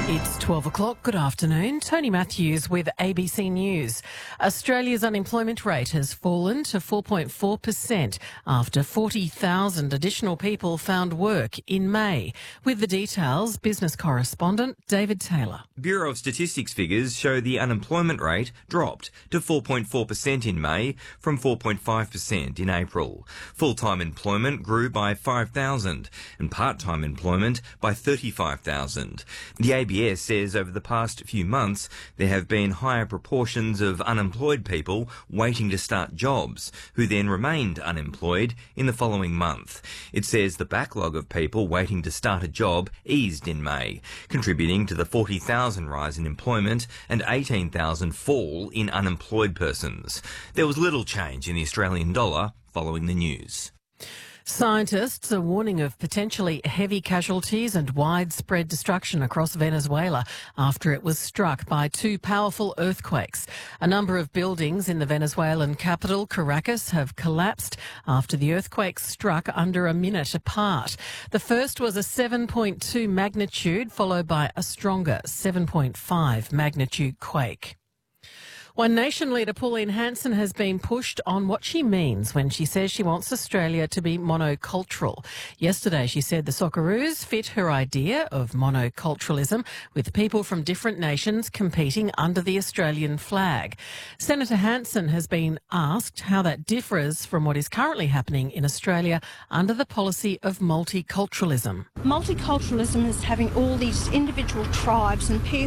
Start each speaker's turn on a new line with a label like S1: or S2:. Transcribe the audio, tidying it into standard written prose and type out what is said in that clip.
S1: It's 12 o'clock. Good afternoon. Tony Matthews with ABC News. Australia's unemployment rate has fallen to 4.4% after 40,000 additional people found work in May. With the details, business correspondent David Taylor.
S2: Bureau of Statistics figures show the unemployment rate dropped to 4.4% in May from 4.5% in April. Full-time employment grew by 5,000 and part-time employment by 35,000. The ABS says over the past few months there have been higher proportions of unemployed people waiting to start jobs, who then remained unemployed in the following month. It says the backlog of people waiting to start a job eased in May, contributing to the 40,000 rise in employment and 18,000 fall in unemployed persons. There was little change in the Australian dollar following the news.
S1: Scientists are warning of potentially heavy casualties and widespread destruction across Venezuela after it was struck by two powerful earthquakes. A number of buildings in the Venezuelan capital, Caracas, have collapsed after the earthquakes struck under a minute apart. The first was a 7.2 magnitude, followed by a stronger 7.5 magnitude quake. One Nation leader Pauline Hanson has been pushed on what she means when she says she wants Australia to be monocultural. Yesterday she said the Socceroos fit her idea of monoculturalism, with people from different nations competing under the Australian flag. Senator Hanson has been asked how that differs from what is currently happening in Australia under the policy of multiculturalism.
S3: Multiculturalism is having all these individual tribes and people